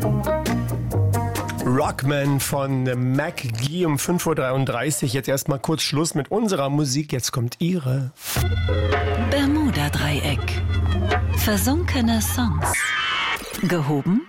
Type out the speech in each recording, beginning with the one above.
Rockman von MacGee um 5.33 Uhr. Jetzt erstmal kurz Schluss mit unserer Musik. Jetzt kommt ihre. Bermuda-Dreieck. Versunkene Songs. Gehoben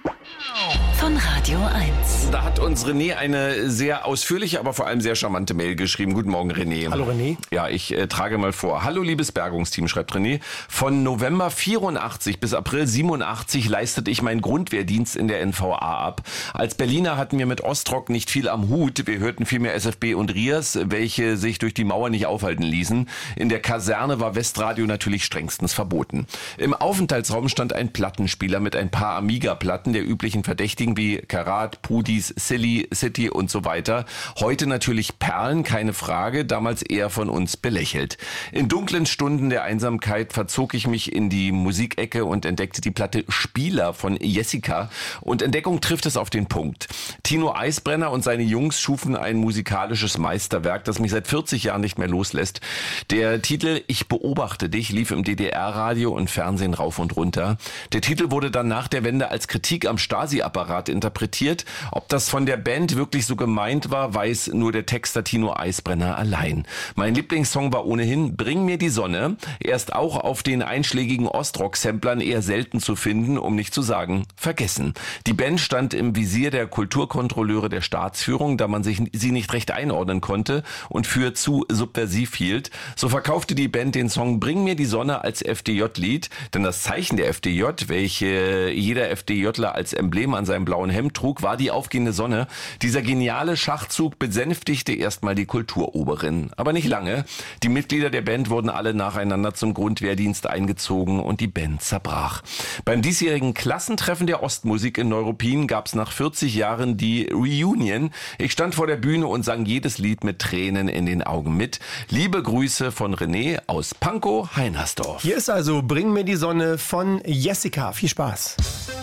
von Radio 1. Da hat uns René eine sehr ausführliche, aber vor allem sehr charmante Mail geschrieben. Guten Morgen, René. Hallo, René. Ja, ich trage mal vor. Hallo, liebes Bergungsteam, schreibt René. Von November 84 bis April 87 leistete ich meinen Grundwehrdienst in der NVA ab. Als Berliner hatten wir mit Ostrock nicht viel am Hut. Wir hörten vielmehr SFB und Rias, welche sich durch die Mauer nicht aufhalten ließen. In der Kaserne war Westradio natürlich strengstens verboten. Im Aufenthaltsraum stand ein Plattenspieler mit ein paar Amiga-Platten der üblichen Verdächtigen wie Karat, Pudis, Silly, City und so weiter. Heute natürlich Perlen, keine Frage, damals eher von uns belächelt. In dunklen Stunden der Einsamkeit verzog ich mich in die Musikecke und entdeckte die Platte Spieler von Jessica. Und Entdeckung trifft es auf den Punkt. Tino Eisbrenner und seine Jungs schufen ein musikalisches Meisterwerk, das mich seit 40 Jahren nicht mehr loslässt. Der Titel Ich beobachte dich lief im DDR-Radio und Fernsehen rauf und runter. Der Titel wurde dann nach der Wende als Kritik am Stasi-Apparat interpretiert. Ob das von der Band wirklich so gemeint war, weiß nur der Texter Tino Eisbrenner allein. Mein Lieblingssong war ohnehin Bring mir die Sonne. Er ist auch auf den einschlägigen Ostrock-Samplern eher selten zu finden, um nicht zu sagen vergessen. Die Band stand im Visier der Kulturkontrolleure der Staatsführung, da man sie nicht recht einordnen konnte und für zu subversiv hielt. So verkaufte die Band den Song Bring mir die Sonne als FDJ-Lied, denn das Zeichen der FDJ, welche jeder FDJler als Emblem an seinem blauen Hemd trug, war die aufgehende Sonne. Dieser geniale Schachzug besänftigte erstmal die Kulturoberin. Aber nicht lange. Die Mitglieder der Band wurden alle nacheinander zum Grundwehrdienst eingezogen und die Band zerbrach. Beim diesjährigen Klassentreffen der Ostmusik in Neuruppin gab es nach 40 Jahren die Reunion. Ich stand vor der Bühne und sang jedes Lied mit Tränen in den Augen mit. Liebe Grüße von René aus Pankow, Heinersdorf. Hier ist also Bring mir die Sonne von Jessica. Viel Spaß.